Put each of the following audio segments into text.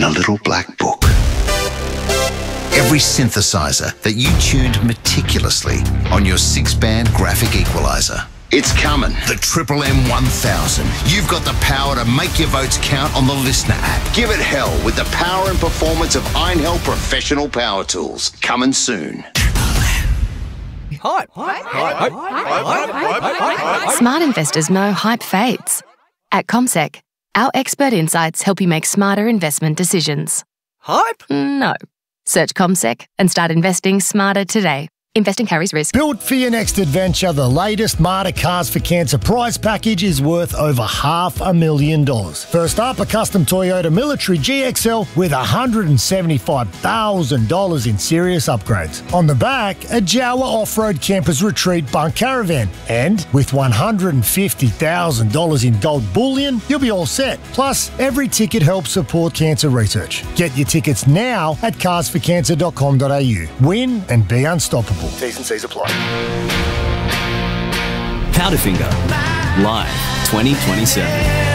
a little black book. Every synthesizer that you tuned meticulously on your 6-band graphic equalizer. It's coming, the Triple M 1000. You've got the power to make your votes count on the Listener app. Give it hell with the power and performance of Einhell Professional Power Tools. Coming soon. Hype. Smart investors know hype fades. At CommSec, our expert insights help you make smarter investment decisions. Hype? No. Search CommSec and start investing smarter today. Investing carries risk. Built for your next adventure, the latest Marta Cars for Cancer prize package is worth over $500,000. First up, a custom Toyota Military GXL with $175,000 in serious upgrades. On the back, a Jawa Off-Road Campers Retreat Bunk Caravan. And with $150,000 in gold bullion, you'll be all set. Plus, every ticket helps support cancer research. Get your tickets now at carsforcancer.com.au. Win and be unstoppable. T's and C's apply. Powderfinger, live 2027.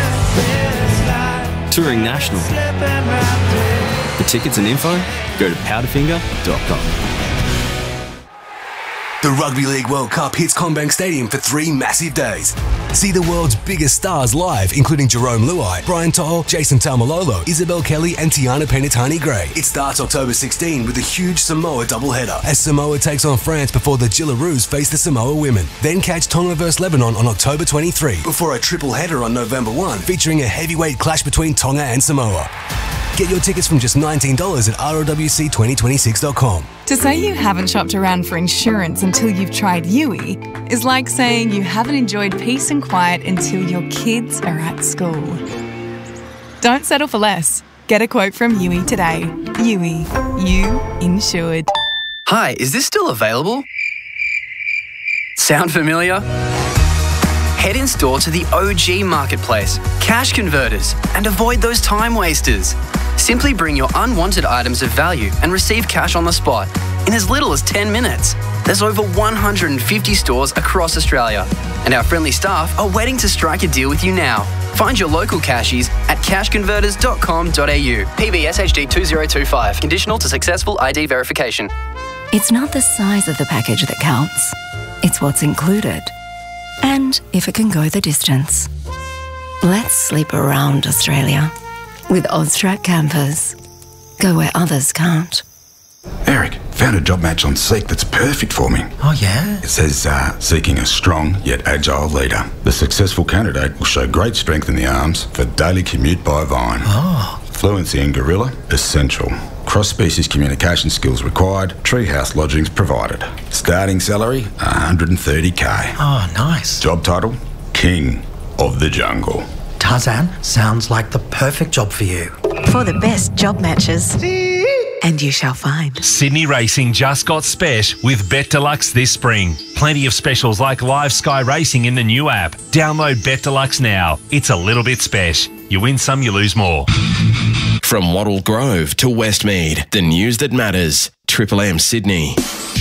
Touring national. For tickets and info, go to powderfinger.com. The Rugby League World Cup hits CommBank Stadium for 3 massive days. See the world's biggest stars live, including Jerome Luai, Brian To'o, Jason Taumalolo, Isabel Kelly and Tiana Penitani-Gray. It starts October 16 with a huge Samoa doubleheader as Samoa takes on France before the Gillaroos face the Samoa women. Then catch Tonga vs Lebanon on October 23 before a triple header on November 1 featuring a heavyweight clash between Tonga and Samoa. Get your tickets from just $19 at ROWC2026.com. To say you haven't shopped around for insurance until you've tried Yui is like saying you haven't enjoyed peace and quiet until your kids are at school. Don't settle for less. Get a quote from Yui today. Yui, you insured. Hi, is this still available? Sound familiar? Head in store to the OG Marketplace, Cash Converters, and avoid those time wasters. Simply bring your unwanted items of value and receive cash on the spot in as little as 10 minutes. There's over 150 stores across Australia, and our friendly staff are waiting to strike a deal with you now. Find your local cashies at cashconverters.com.au. PBSHD 2025. Conditional to successful ID verification. It's not the size of the package that counts. It's what's included. And if it can go the distance. Let's sleep around Australia with Austrac campers. Go where others can't. Eric, found a job match on Seek that's perfect for me. Oh, yeah? It says, seeking a strong yet agile leader. The successful candidate will show great strength in the arms for daily commute by Vine. Oh. Fluency in Gorilla, essential. Cross-species communication skills required. Treehouse lodgings provided. Starting salary, $130K. Oh, nice. Job title, King of the Jungle. Tarzan, sounds like the perfect job for you. For the best job matches. And you shall find. Sydney Racing just got special with Bet Deluxe this spring. Plenty of specials like live Sky Racing in the new app. Download Bet Deluxe now. It's a little bit special. You win some, you lose more. From Wattle Grove to Westmead, the news that matters. Triple M Sydney.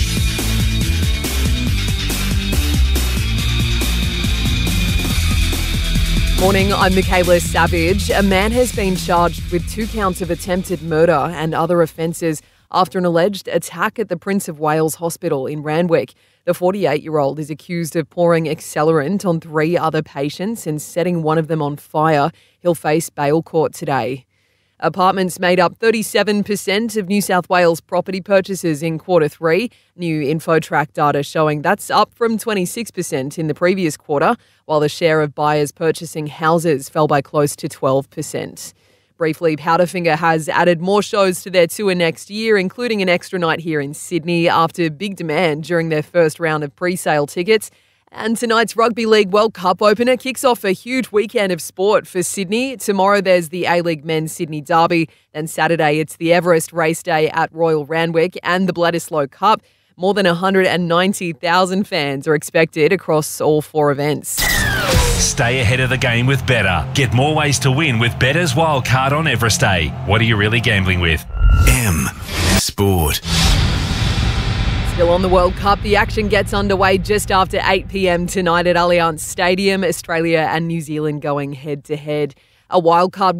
Morning, I'm Michaela Savage. A man has been charged with 2 counts of attempted murder and other offences after an alleged attack at the Prince of Wales Hospital in Randwick. The 48-year-old is accused of pouring accelerant on 3 other patients and setting one of them on fire. He'll face bail court today. Apartments made up 37% of New South Wales property purchases in Q3. New InfoTrack data showing that's up from 26% in the previous quarter, while the share of buyers purchasing houses fell by close to 12%. Briefly, Powderfinger has added more shows to their tour next year, including an extra night here in Sydney after big demand during their first round of pre-sale tickets. And tonight's Rugby League World Cup opener kicks off a huge weekend of sport for Sydney. Tomorrow there's the A-League Men's Sydney Derby. Then Saturday it's the Everest Race Day at Royal Randwick and the Bledisloe Cup. More than 190,000 fans are expected across all 4 events. Stay ahead of the game with Betr. Get more ways to win with Better's Wildcard on Everest Day. What are you really gambling with? M Sport. Still on the World Cup, the action gets underway just after 8 p.m. tonight at Allianz Stadium. Australia and New Zealand going head-to-head. A wildcard